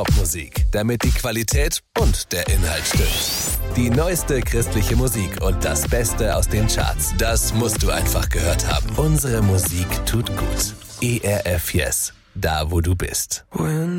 Popmusik, damit die Qualität und der Inhalt stimmt. Die neueste christliche Musik und das Beste aus den Charts, das musst du einfach gehört haben. Unsere Musik tut gut. ERF Yes, da wo du bist. When